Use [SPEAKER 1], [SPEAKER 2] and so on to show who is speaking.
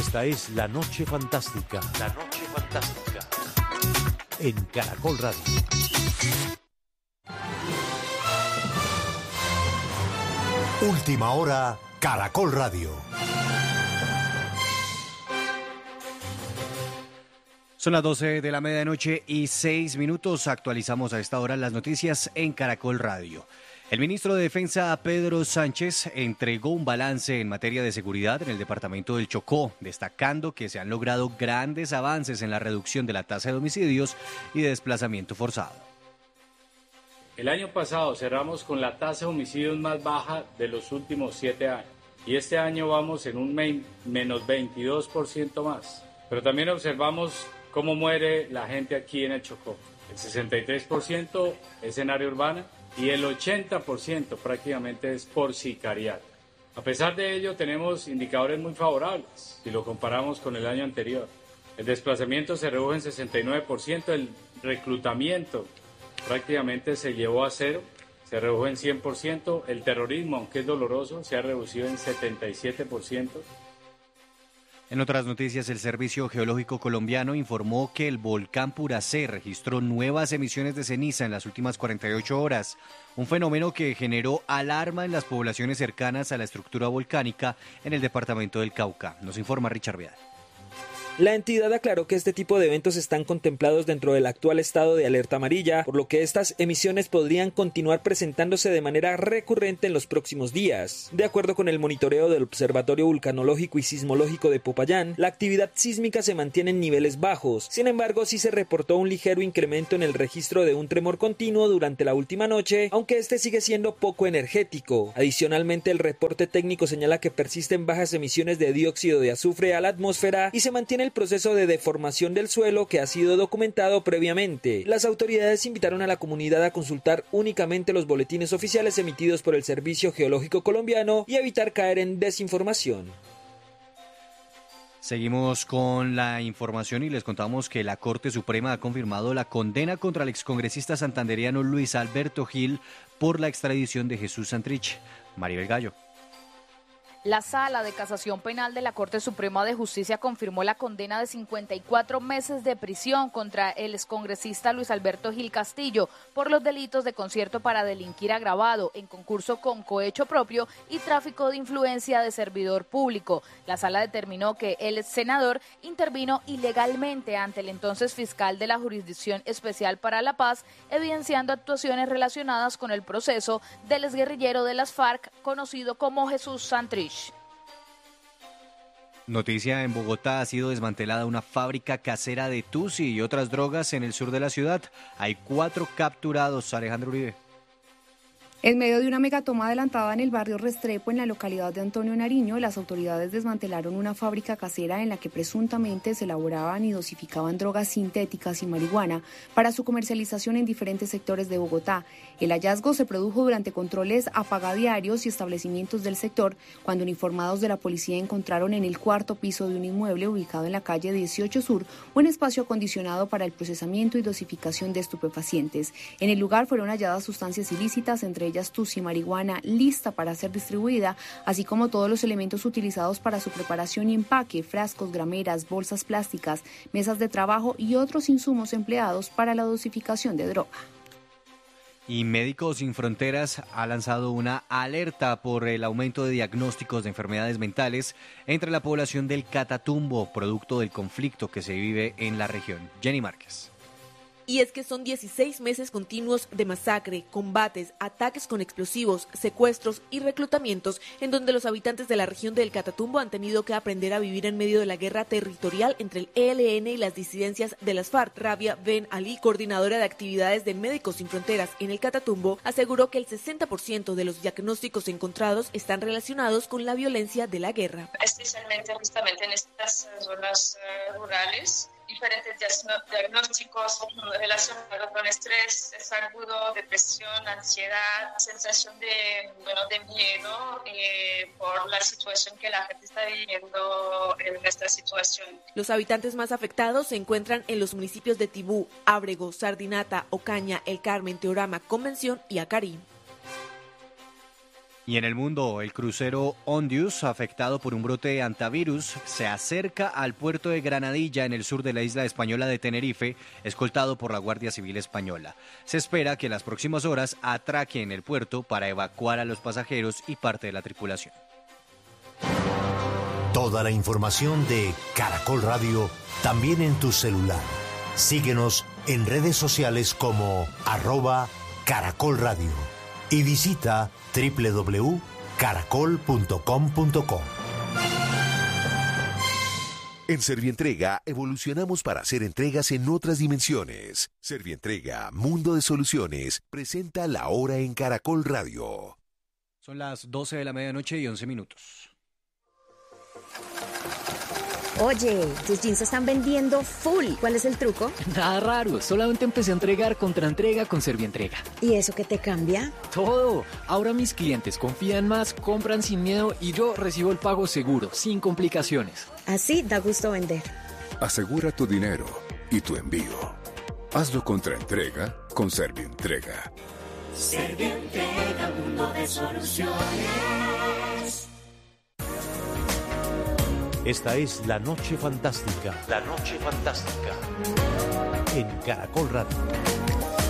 [SPEAKER 1] Esta es La Noche Fantástica. La Noche Fantástica. En Caracol Radio. Última hora, Caracol Radio.
[SPEAKER 2] Son las 12 de la medianoche y 6 minutos. Actualizamos a esta hora las noticias en Caracol Radio. El ministro de Defensa, Pedro Sánchez, entregó un balance en materia de seguridad en el departamento del Chocó, destacando que se han logrado grandes avances en la reducción de la tasa de homicidios y de desplazamiento forzado.
[SPEAKER 3] El año pasado cerramos con la tasa de homicidios más baja de los últimos 7 años y este año vamos en un menos 22% más. Pero también observamos cómo muere la gente aquí en el Chocó. El 63% es en área urbana y el 80% prácticamente es por sicariato. A pesar de ello, tenemos indicadores muy favorables si lo comparamos con el año anterior. El desplazamiento se redujo en 69%, el reclutamiento prácticamente se llevó a cero, se redujo en 100%, el terrorismo, aunque es doloroso, se ha reducido en 77%.
[SPEAKER 2] En otras noticias, el Servicio Geológico Colombiano informó que el volcán Puracé registró nuevas emisiones de ceniza en las últimas 48 horas, un fenómeno que generó alarma en las poblaciones cercanas a la estructura volcánica en el departamento del Cauca. Nos informa Richard Vial.
[SPEAKER 4] La entidad aclaró que este tipo de eventos están contemplados dentro del actual estado de alerta amarilla, por lo que estas emisiones podrían continuar presentándose de manera recurrente en los próximos días. De acuerdo con el monitoreo del Observatorio Vulcanológico y Sismológico de Popayán, la actividad sísmica se mantiene en niveles bajos. Sin embargo, sí se reportó un ligero incremento en el registro de un tremor continuo durante la última noche, aunque este sigue siendo poco energético. Adicionalmente, el reporte técnico señala que persisten bajas emisiones de dióxido de azufre a la atmósfera y se mantiene el proceso de deformación del suelo que ha sido documentado previamente. Las autoridades invitaron a la comunidad a consultar únicamente los boletines oficiales emitidos por el Servicio Geológico Colombiano y evitar caer en desinformación.
[SPEAKER 2] Seguimos con la información y les contamos que la Corte Suprema ha confirmado la condena contra el excongresista santandereano Luis Alberto Gil por la extradición de Jesús Santrich. Maribel Gallo.
[SPEAKER 5] La Sala de Casación Penal de la Corte Suprema de Justicia confirmó la condena de 54 meses de prisión contra el excongresista Luis Alberto Gil Castillo por los delitos de concierto para delinquir agravado en concurso con cohecho propio y tráfico de influencia de servidor público. La Sala determinó que el senador intervino ilegalmente ante el entonces fiscal de la Jurisdicción Especial para la Paz, evidenciando actuaciones relacionadas con el proceso del exguerrillero de las FARC, conocido como Jesús Santrich.
[SPEAKER 2] Noticia: en Bogotá ha sido desmantelada una fábrica casera de tusi y otras drogas en el sur de la ciudad. Hay 4 capturados. Alejandro Uribe.
[SPEAKER 6] En medio de una megatoma adelantada en el barrio Restrepo, en la localidad de Antonio Nariño, las autoridades desmantelaron una fábrica casera en la que presuntamente se elaboraban y dosificaban drogas sintéticas y marihuana para su comercialización en diferentes sectores de Bogotá. El hallazgo se produjo durante controles a pagadiarios y establecimientos del sector, cuando uniformados de la policía encontraron en el 4º piso de un inmueble ubicado en la calle 18 Sur un espacio acondicionado para el procesamiento y dosificación de estupefacientes. En el lugar fueron halladas sustancias ilícitas, entre ellas tusi, marihuana lista para ser distribuida, así como todos los elementos utilizados para su preparación y empaque: frascos, grameras, bolsas plásticas, mesas de trabajo y otros insumos empleados para la dosificación de droga.
[SPEAKER 2] Y Médicos Sin Fronteras ha lanzado una alerta por el aumento de diagnósticos de enfermedades mentales entre la población del Catatumbo, producto del conflicto que se vive en la región. Jenny Márquez.
[SPEAKER 7] Y es que son 16 meses continuos de masacre, combates, ataques con explosivos, secuestros y reclutamientos, en donde los habitantes de la región del Catatumbo han tenido que aprender a vivir en medio de la guerra territorial entre el ELN y las disidencias de las FARC. Rabia Ben Ali, coordinadora de actividades de Médicos Sin Fronteras en el Catatumbo, aseguró que el 60% de los diagnósticos encontrados están relacionados con la violencia de la guerra.
[SPEAKER 8] Especialmente justamente en estas zonas rurales, diferentes diagnósticos relacionados con estrés agudo, depresión, ansiedad, sensación de miedo por la situación que la gente está viviendo en esta situación.
[SPEAKER 7] Los habitantes más afectados se encuentran en los municipios de Tibú, Ábrego, Sardinata, Ocaña, El Carmen, Teorama, Convención y Acarí.
[SPEAKER 2] Y en el mundo, el crucero Ondius, afectado por un brote de hantavirus, se acerca al puerto de Granadilla, en el sur de la isla española de Tenerife, escoltado por la Guardia Civil Española. Se espera que en las próximas horas atraque en el puerto para evacuar a los pasajeros y parte de la tripulación.
[SPEAKER 1] Toda la información de Caracol Radio también en tu celular. Síguenos en redes sociales como @Caracol Radio y visita www.caracol.com.co.
[SPEAKER 9] En Servientrega evolucionamos para hacer entregas en otras dimensiones. Servientrega, Mundo de Soluciones, presenta La Hora en Caracol Radio.
[SPEAKER 2] Son las 12 de la medianoche y 11 minutos.
[SPEAKER 10] Oye, tus jeans se están vendiendo full. ¿Cuál es el truco?
[SPEAKER 11] Nada raro, solamente empecé a entregar contraentrega con Servientrega.
[SPEAKER 10] ¿Y eso qué te cambia?
[SPEAKER 11] Todo. Ahora mis clientes confían más, compran sin miedo y yo recibo el pago seguro, sin complicaciones.
[SPEAKER 10] Así da gusto vender.
[SPEAKER 12] Asegura tu dinero y tu envío. Hazlo contraentrega con Servientrega.
[SPEAKER 13] Servientrega, mundo de soluciones.
[SPEAKER 1] Esta es La Noche Fantástica. La Noche Fantástica. En Caracol Radio.